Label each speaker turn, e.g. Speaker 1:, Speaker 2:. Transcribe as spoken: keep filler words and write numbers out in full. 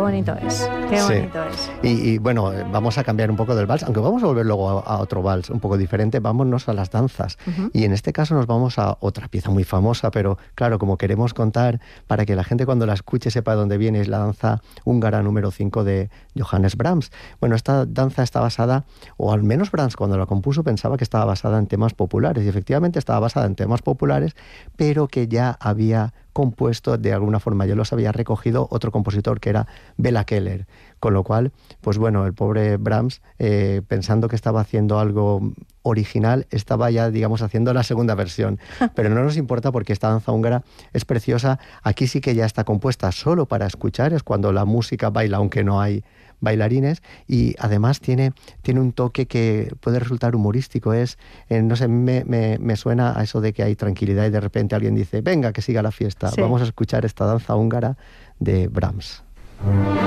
Speaker 1: bonito es, qué bonito
Speaker 2: sí.
Speaker 1: es.
Speaker 2: Y, y bueno, vamos a cambiar un poco del vals, aunque vamos a volver luego a, a otro vals un poco diferente, vámonos a las danzas. Uh-huh. Y en este caso nos vamos a otra pieza muy famosa, pero claro, como queremos contar, para que la gente cuando la escuche sepa de dónde viene, es la danza húngara número cinco de Johannes Brahms. Bueno, esta danza está basada, o al menos Brahms cuando la compuso pensaba que estaba basada en temas populares, y efectivamente estaba basada en temas populares, pero que ya había compuesto de alguna forma, ya los había recogido otro compositor que era Bela Keller, con lo cual, pues bueno, el pobre Brahms, eh, pensando que estaba haciendo algo original, estaba ya, digamos, haciendo la segunda versión, pero no nos importa porque esta danza húngara es preciosa. Aquí sí que ya está compuesta solo para escuchar, es cuando la música baila, aunque no hay bailarines, y además tiene, tiene un toque que puede resultar humorístico. Es, eh, no sé, me, me, me suena a eso de que hay tranquilidad y de repente alguien dice, venga, que siga la fiesta, sí. Vamos a escuchar esta danza húngara de Brahms.